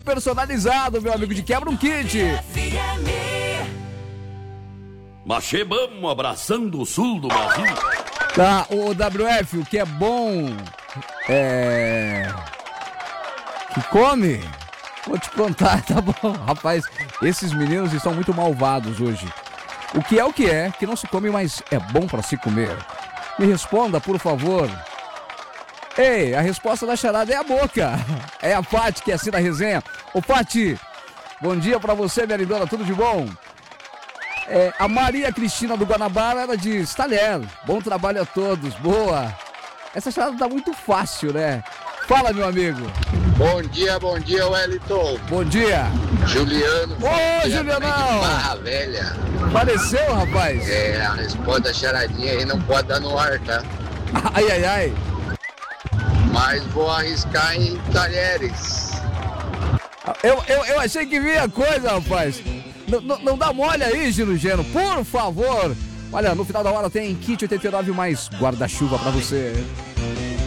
personalizado, meu amigo, de quebra um kit. Machebamos abraçando o sul do Brasil. Tá, o WF, o que é bom que come? Vou te contar, tá bom? Rapaz, esses meninos estão muito malvados hoje. O que é, que não se come, mas é bom pra se comer. Me responda, por favor. Ei, a resposta da charada é a boca. É a Pati que assina a resenha. Ô Pati, bom dia pra você, minha lindona, tudo de bom? A Maria Cristina do Guanabara, ela diz, talher, bom trabalho a todos, boa. Essa charada tá muito fácil, né? Fala, meu amigo. Bom dia, Wellington. Bom dia. Juliano. Ô, Julianão. Barra Velha. Apareceu, rapaz? A resposta da charadinha aí não pode dar no ar, tá? Ai. Mas vou arriscar em talheres. Eu achei que vinha coisa, rapaz. Não dá mole aí, Gino, por favor. Olha, no final da hora tem kit 89 mais guarda-chuva pra você.